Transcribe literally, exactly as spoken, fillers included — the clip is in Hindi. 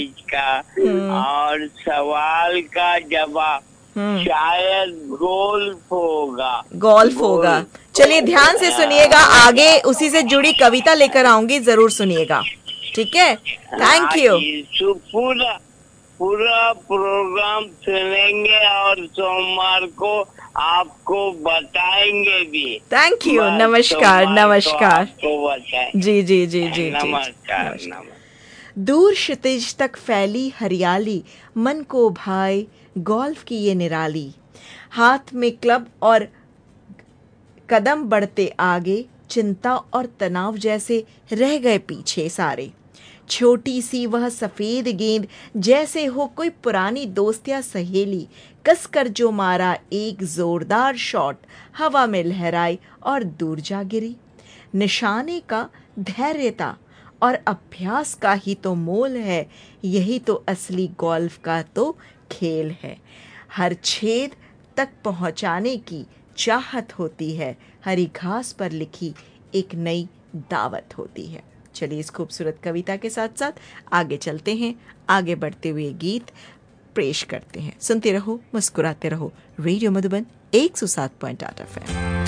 का हम्म और सवाल का जवाब हम्म शायद गोल्फ होगा। गोल्फ होगा। गोल्फ। चलिए ध्यान से सुनिएगा, आगे उसी से जुड़ी कविता लेकर आऊंगी, जरूर सुनिएगा। ठीक है, थैंक हाँ यू। जी, सु- पूरा पूरा प्रोग्राम सुनेंगे और सोमवार को आपको बताएंगे भी। थैंक यू, बस नमस्कार सोमवार को नमस्कार। आपको बताएं। जी जी जी जी जी जी, नमस्कार नमस्कार। नमस्कार। दूर क्षितिज तक फैली हरियाली, मन को भाए गोल्फ की ये निराली। हाथ में क्लब और कदम बढ़ते आगे, चिंता और तनाव जैसे रह गए पीछे सारे। छोटी सी वह सफेद गेंद जैसे हो कोई पुरानी दोस्त या सहेली, कसकर जो मारा एक जोरदार शॉट, हवा में लहराई और दूर जा गिरी। निशाने का धैर्यता और अभ्यास का ही तो मोल है, यही तो असली गोल्फ का तो खेल है। हर छेद तक पहुंचाने की चाहत होती है, हरी घास पर लिखी एक नई दावत होती है। चलिए इस खूबसूरत कविता के साथ साथ आगे चलते हैं, आगे बढ़ते हुए गीत पेश करते हैं। सुनते रहो, मुस्कुराते रहो। रेडियो मधुबन एक सौ सात पॉइंट आठ एफ एम।